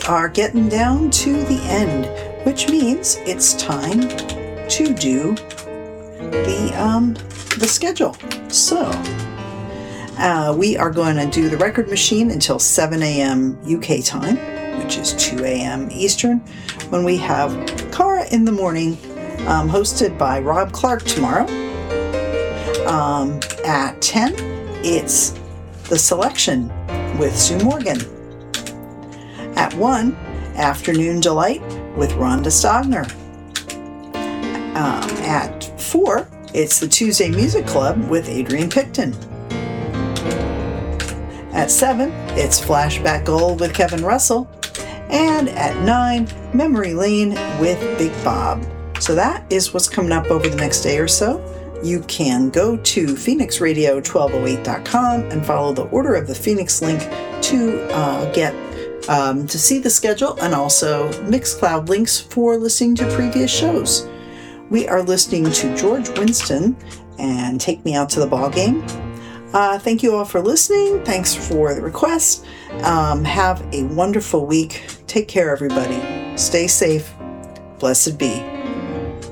are getting down to the end, which means it's time to do the schedule. So we are going to do the record machine until 7 a.m. UK time, which is 2 a.m. Eastern, when we have Cara in the Morning, hosted by Rob Clark tomorrow. At 10, it's The Selection with Sue Morgan. At 1, Afternoon Delight with Rhonda Stogner. At 4, it's the Tuesday Music Club with Adrian Picton. At 7, it's Flashback Gold with Kevin Russell. And at 9, Memory Lane with Big Bob. So that is what's coming up over the next day or so. You can go to phoenixradio1208.com and follow the Order of the Phoenix link to get to see the schedule, and also Mixcloud links for listening to previous shows. We are listening to George Winston and Take Me Out to the Ball Game. Thank you all for listening. Thanks for the request. Have a wonderful week. Take care, everybody. Stay safe. Blessed be.